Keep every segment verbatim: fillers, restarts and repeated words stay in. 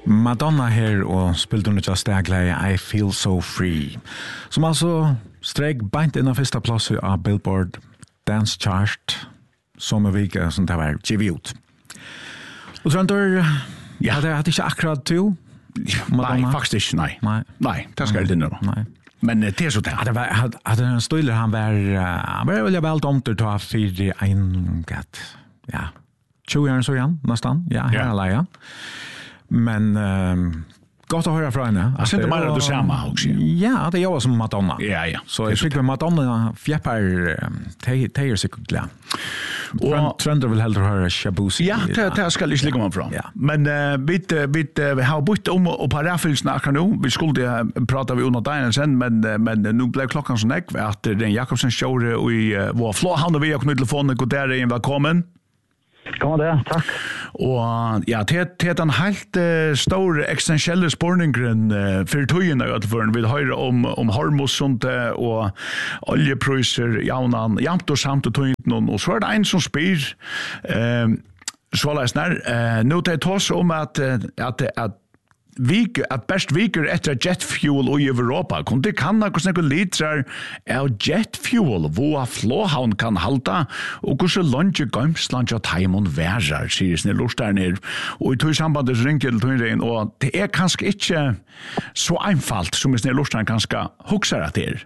Madonna her og spilte under just daglig I Feel So Free, som altså strek beint inn av første plass av Billboard Dance Chart, som er vika som det var givet ut. Og Trønder, ja, det hadde ikke akkurat to? Nei, faktisk ikke, nei. Nei, nei det skal jeg ikke nå. Nei. Men det er så det. Hadde had, had en støyler, han var, han var veldig vel domter til å ha fire en gatt. Ja, tjue år så igjen, nesten. Ja, her er leia. Men um, gott att höra från henne. Jag syns det mer att du ser mig också. Ja, det är som Madonna. Ja, ja. Så jag tycker Madonna fjäppar tejer sig glad. Och Trender vill hellre höra Shabuzi. Ja, det, det ska jag ligga med från. Ja. Men uh, vi vi har bytt om och parafilsna akkurat nu. Vi skulle prata vi under dagen sen, men men nu blev klockan så näck att den Jakobsen show i uh, vår flå han och vi har knutit telefonen och där är en välkommen. Kom det, takk. Og ja, det er den helt uh, store existentielle spårningen uh, for tøyene utenfor. Vi hører om, om Hormuzsundet og oljepriser, jaunan, jamt og samt og tøyene. Og så er det en som spyr, uh, så er det snart, uh, nå tar jeg tås om at, at, at Vik, at best viker etter jet fuel i Europa. Kunne det kan ha hvordan noen liter av jet fuel hvor flåhavn kan halta, og hvordan lunge gømsland av taimon værer, sier sine lorterne. Og i tog sambandet ringer til tøyren, og det er kanskje ikke så einfalt som sine lorterne kanskje hukser at det er.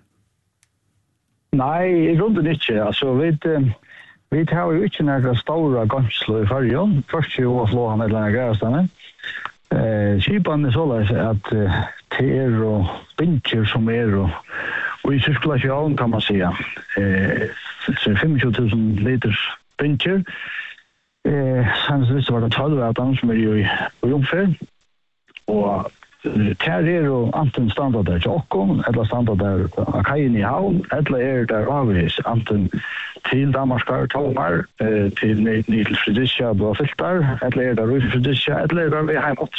Nei, i grunden ikke. Altså, vi, vi har jo ikke noen store gømsler i fargen. Først er jo flåhavn eller noen greiestene. Eh, Kipan är så att uh, ter och bincher som är och, och i cirkulation kan man säga. Eh, så tjugofem tusen liter bincher. Eh, sen så visste var det tolv att han som är ju i ungefär. Och ter är och antingen standard där till Åkon eller standard där Akajen i havn eller är där avvis antingen till Damaskar Tomar eh, till Nidel Fredricia och Filtar eller är där Rus Fredricia eller är där vi hemåt.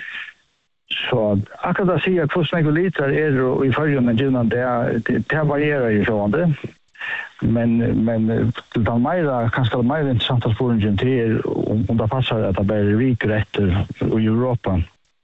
Så akkurat att säga hur snägg liter är i förrjun men gynnan det, det, det varierar ju sådant. Men, men det mera, kanske det mer intressanta spåringen till om, om det passar att det blir vikrätter i Europa.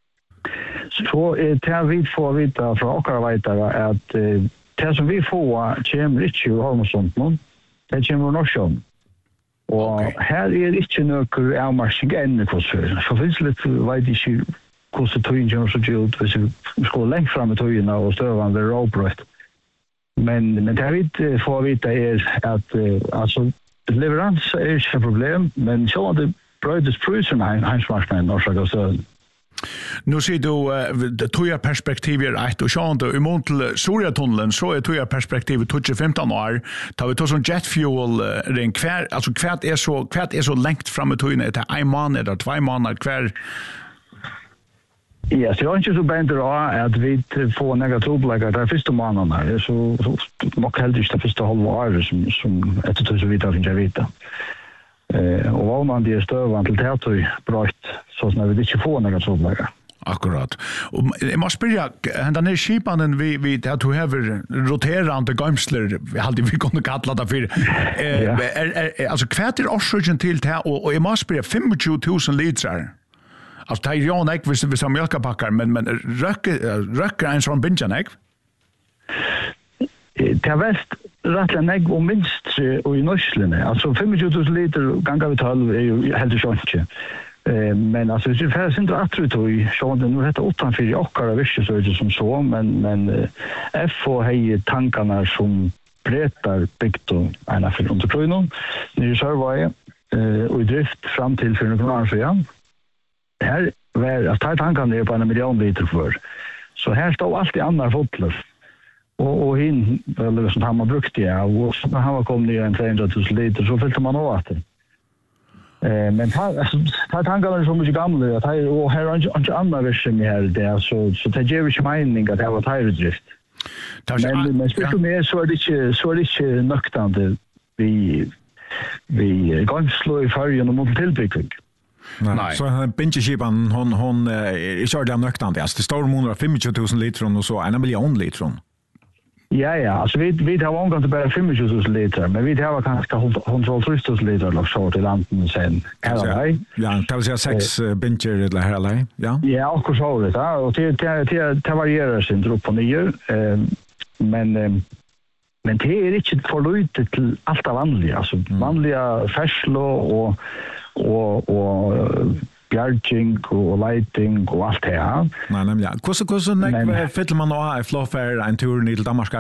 Så det vi får vita från åkararbetare är att det som vi får kommer inte ur Hormuzsundet, det kommer ur Nordsjön. Och okay. Här är inte någon avmarsning ännu kostför. Så finns det lite, vet inte hur tøyen kommer så ut hvis vi ska längt fram i tøyene och støvan vid råbrøtt. Men, men det vi får vita är att alltså, leverans är inte ett problem, men så det brödes priserna heinsmarknaden i Nordsjön och Söden. Nu ser du uh, toja perspektivet ett och sjön då i mån till Soria-tunneln så är toja perspektivet tjugo femton år. Tar vi tar som jet fuel uh, ring kvar alltså kvärt är så kvärt är så längt fram i tojen är det en månad eller två månader kvar. Ja, så jag är inte så bänt att vi får några trobläggar där första månaderna. Det är så, så nog helt inte det första halva året som, som ett tusen vidare finns jag vita. Eh, och vad man det är stövan till teater brott så när vi inte får några trobläggar. Akkurat. Och jag måste spyrja, den här skipanen vi, vi att du har roterande gömsler, vi hade vi kunde kalla det för. Eh, ja. är, är, alltså kvärt är orsöken till det och, och jag måste spyrja tjugofem tusen liter. Alltså det är ju inte hvis vi har mjölkapackar, men, men röker, röker en sån bingen, inte? Det är väst rättligen ägg och minst och i Norslene. Alltså tjugofem tusen liter gånger vid tolv är ju helt inte. Men alltså det är inte att du i så det nu heter utanför i åkara visst så är det som så, men, men F H har tankarna som bretar byggt och ena för under pröjnon. Nu servar och i drift fram till för några år sedan. Här var att ta tankarna är på en miljon liter för. Så här står allt i andra fotler. Och, och hin, eller som han har brukt det, och så när han var kommit ner en trehundra tusen liter så fyllde man av det. Eh, men ta, alltså, ta tankarna är så mycket gamla, att här, och här är inte andra versen här, det, så, så det ger inte mening att det var tajredrift. Men, men speciellt med så är det inte, så är det inte nöktande vi, vi gångslår i färgen och mot tillbyggning. Nej. Nej. Så han bingeskipan hon hon är körde av nöktande. Alltså det står månader tjugofem tusen liter och så en miljon liter. Ja, ja, alltså vi vi har omgått bara tjugofem tusen liter, men vi har kanske hundratusen tusen liter och så till landet sen. Ja, ja, det vill säga sex bincher eller här eller ja. Ja, och så det ja, och det det det varierar sin upp på nio. Men men det är inte för lite till allt av vanliga, alltså vanliga färslo och och och bjärging och lighting och allt det här. Nej, nej, ja. Hur så hur så när fyller man då i flowfair en tur ner till Danmark?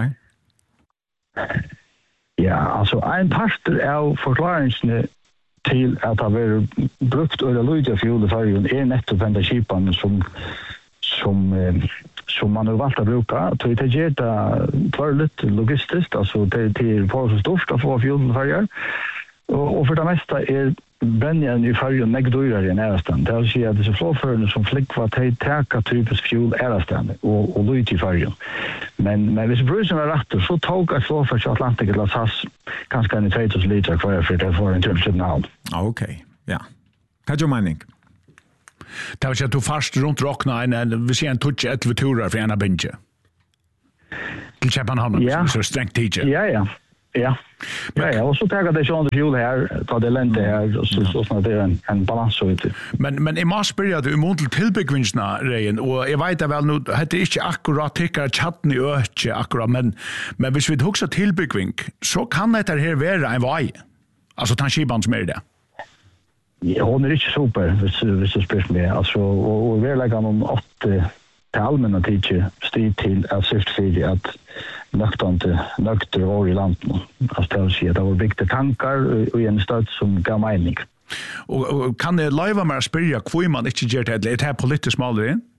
Ja, alltså en parter av förklaringen till att det har brukt eller lojda fuel för är nettopp enda skipan som som som man har valt att bruka. Så det ger det tvärligt logistiskt, alltså det är på så stort att få fuel för och för det mesta är brännaren i färgen nägg dyrare än ärastan. Det vill säga att dessa flåförarna som flick var att täcka typisk fuel ärastan och, och lojt i färgen. Men, men hvis brusen var rätt så tog ett flåför till Atlantic eller S A S kanske en två tusen liter kvar för det får en till Köpenhamn. Okej, ja. Vad är din mening? Det vill säga att du fast runt rockna en, vi ser en touch elva turer för ena binge. Till Köpenhamn, ja. Så strängt tidsje. Ja, ja. Ja. Ja, ja, och så tar det sjön fuel här, tar det länte här och så så snart det är en en balans så ute. Men men i mars började du montel tillbyggvingarna rein och jag vet väl nu hade inte akkurat tycker chatten i öke akkurat men men hvis vi huxar tillbyggving så kan det här vara en väg. Alltså tanskiban som är det. Ja, hon är inte super, hvis hvis du spyr mig. Alltså och och vi lägger om åtta till allmänna tidsje styr till att syfta för att nöktande nökter var i landet. Alltså det vill säga att det var viktiga tankar och en stöd som gav mening. Och, och kan det leva med att spyrja hvor man inte gör det? Är det här politiskt målare in?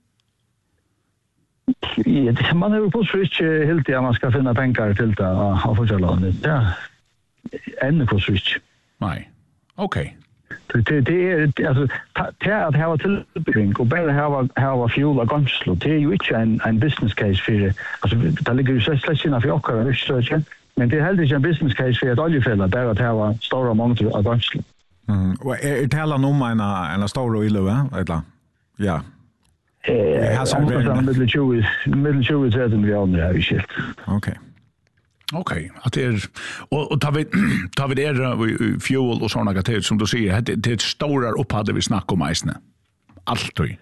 Ja, man är ju på så inte helt att man ska finna pengar till det av fortsättlandet. Ja, ännu på så inte. Nej, okej. Okay. Det det är alltså det att ha tillbygging och bara ha ha fuel och ganslo det är ju inte en en business case för det alltså det ligger ju så släckna för och research men det är helt en business case för att oljefälla där att ha stora mängder av ganslo. Mm. Och är det hela om en en stor oil va eller ja. Eh har som med tjugo med tjugo tusen vi andra har vi skilt. Okej. Okej, okay. Att det är och, och tar vi tar vi det fuel och såna grejer som du säger det det är stora upphade vi snackar om isne. Allt då.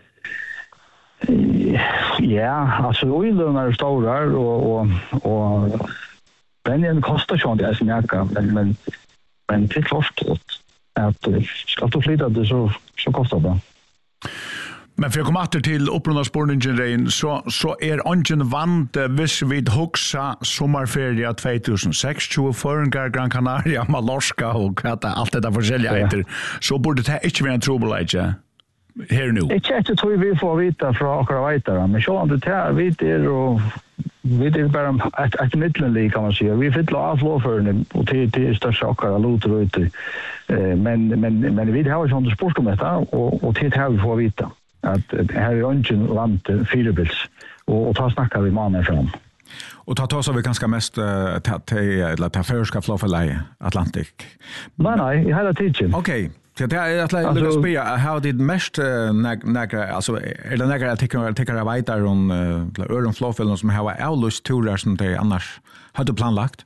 Ja, alltså oilönar är stora och och och bensinen kostar ju inte så mycket men men men det är klart att ska du flytta det så så kostar det. Men för att komma åter till upprundarspårningen rein så så är ungen vant vis vid huxa sommarferie tjugohundrasex för Gran Canaria, Mallorca och allt det där forskjelliga heter. Så borde det inte vara en trubbelage här nu. Jag tror att vi får vita från akra vita men så det här vet är och vi är bara att att mittenlig kan man säga. Vi fyller av flåförarna och till till största akra loter ute. Men men men vi har ju sånt sport om detta och och till här vi får vita att här är ungen vant fyrbils och, och ta snackar vi mannen fram. Och ta ta så vi ganska mest uh, ta till eller ta förska flåförläge Atlantic. Nej nej, i hela tiden. Okej. Så det är att lägga alltså, spela how did mest några alltså är det några tycker tycker jag vet där om öron flåfällen som har allus turer som det annars hade planlagt.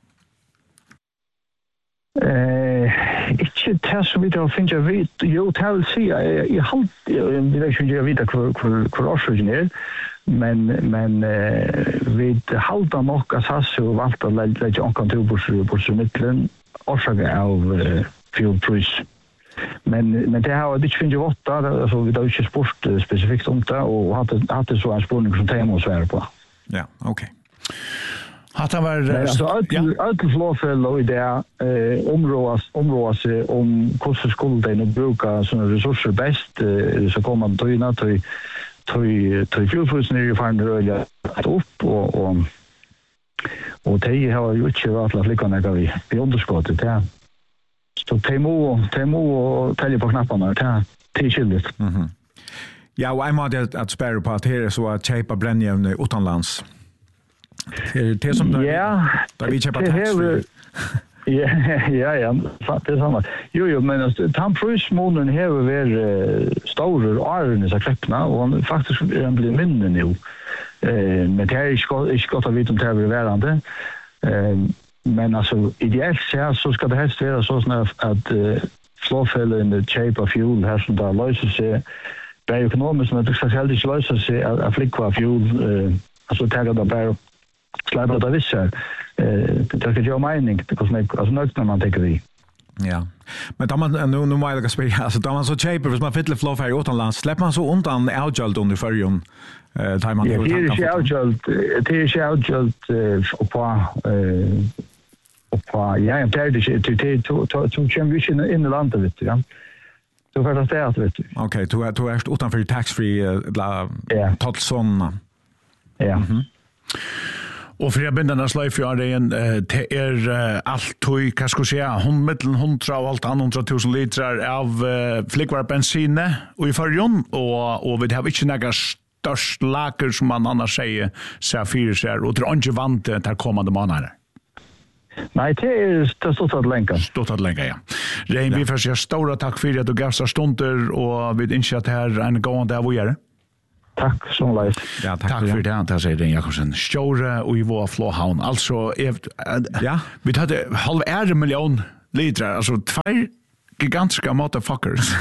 Eh, inte det som vi då finns jag vet ju till se i halt det vet ju jag vet att för för originaler men men vi halta nog att ha så valt att lägga en kontor på så mitten orsaka av fuel price. Men men det har det finns ju åtta alltså vi har ju inte sport specifikt om det och hade hade så en spårning som tema och svär på. Ja, okej. Att han var ja, så allt allt flåfäll och det eh områdas områdas om hur skulle det nu bruka såna resurser bäst så kommer man till att till till till fullfusen i fan röja upp och och och det har ju inte varit att lycka när vi vi underskottet ja. Så temo temo och tälja på knapparna ta till skyldigt. Mhm. Ja, och jag måste att spara på att här så att köpa brännjävn utomlands. Det är som ja, där vi köper tax. Ja, ja, ja, det är samma. Jo, jo, men tamprismånen här är stora åren så kläppna och faktiskt är den blir mindre nu. Eh, men det är inte inte gott att veta om det är värande. Eh, men alltså ideellt sett så ska det helst vara så snart att uh, flowfäll in the shape of fuel här som där löser sig. Det är ekonomiskt men det ska helt inte lösa sig att flicka fuel uh, alltså ta det bara släppa det vissa. Eh, det är ju mening det kostar alltså något när man tänker det. Ja. Men då man nu nu vill jag spela alltså då man så cheaper hvis man fyller flow för utomlands släpper man så undan outgöld under förjon eh tar man det är ju outgöld det är ju outgöld och på eh och på ja jag tar det till till till champion in i landet vet du ja. Så för det är vet du. Okej, du är du är utanför tax free la Totson. Ja. Och för jag bindar slöjf jag det en det är allt tog vad ska jag säga hundra hundra och allt annat tusen liter av flickvar bensin och i förjon och och vi har inte några störst lager som man annars säger så fyra ser och det är inte vant till kommande månader. Nej, det är det stort att länka. Stort att länka, ja. Rein, ja. Vi får säga stora tack för att du gav oss stunder och vi inser att här en gång där vi är. Tack så mycket. Ja, tack, tack för det. Det säger Rein Jakobsen. Stora och i vår flåhavn. Alltså, ja. Vi hade halv en miljon liter, alltså två gigantiska motherfuckers.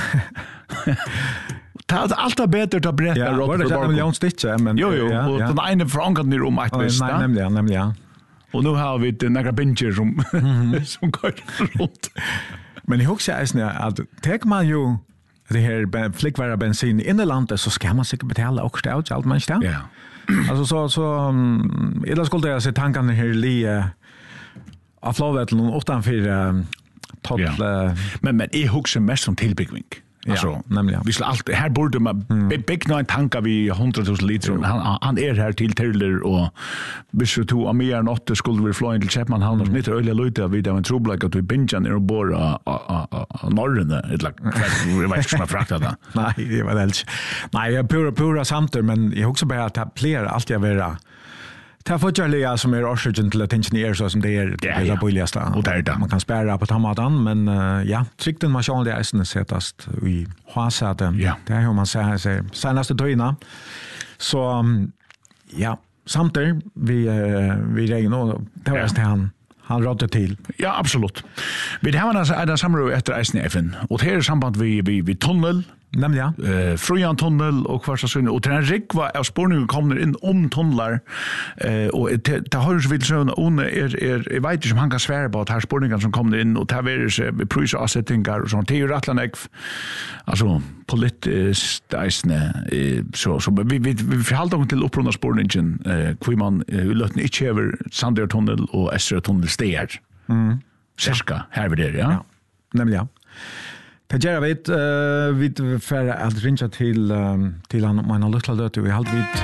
Det är alltid bättre att berätta. Ja, var det en miljon stycken? Men, jo, jo, ja, och ja. den ena förankrat ner om ett visst. Nej, nämligen, nämligen. Och nu har vi några binger som, mm-hmm. som går runt. Men jag också är att tar man ju det här flickvara bensin in i landet så ska man säkert betala också det allt man ska. Ja. Alltså så så um, eller skulle jag se tankarna här li av flowveteln utanför tot ja. Men men är också mest som tillbyggning. Alltså, ja, nämligen. Vi skulle allt här borde man mm. bygga en tanka vi hundratusen liter. Han han är här till Terler och hvis vi tog mer än åtta skulle vi flyga till Chapman han och snitt öliga lite vid den trubbel att vi binjan är bor a norrön eller jag vet inte vad frakta det. Nej, det var det. Nej, jag pura pura samter men jag också bara att appellera allt jag vill. Ta förjärliga som är orsaken till att ingenjör så som det är det är billigaste. Och där där man kan spärra på tamadan men uh, ja, trykten man själv det är sättast i hasaten. Ja. Det är hur man säger sig senaste dögna. Så um, ja, samtidigt vi uh, vi regn och det var det han han rådde till. Ja, absolut. Vi har alltså en samråd efter I S N F och det är samband vi vi vi tunnel nämligen eh Fröjan tunnel och kvarsa syn och den rik var av spårningen kommer in om tunnlar eh och det har ju vill så on är är jag vet inte om han kan svära på att här spårningen som kommer in och tar vi så vi pröjsa avsättningar och sånt det är ju rattlanäck alltså politiskt isne så så vi vi vi förhåller till upprunda spårningen eh kvar man låter inte över Sandö tunnel och Östra tunnel stär. Mm. Cirka här vid det ja. ja. Nämligen det gör vi uh, vi för att ringa till um, till han mina lilla dötter vi halt vid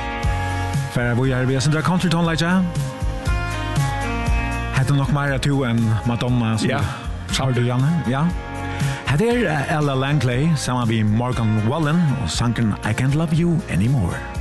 för vi är vi är sådär country tone like ja hade nog mer till en Madonna ja har du Janne ja hade er Ella Langley samma vi Morgan Wallen och sanken I Can't Love You Anymore.